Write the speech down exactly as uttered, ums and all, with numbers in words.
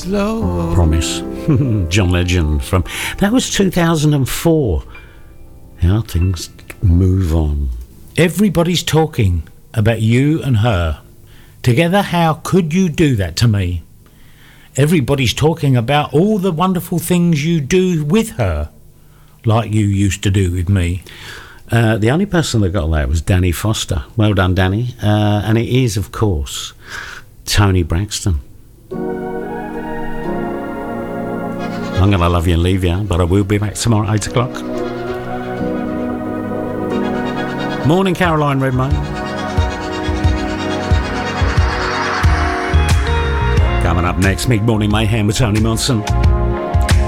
slow. Promise. John Legend from... That was two thousand four. How things move on. Everybody's talking about you and her. Together, how could you do that to me? Everybody's talking about all the wonderful things you do with her, like you used to do with me. Uh, the only person that got that was Danny Foster. Well done, Danny. Uh, and it is, of course, Tony Braxton. I'm going to love you and leave you, but I will be back tomorrow at eight o'clock. Morning, Caroline Redmayne. Coming up next, Mid Morning Mayhem with Tony Monson.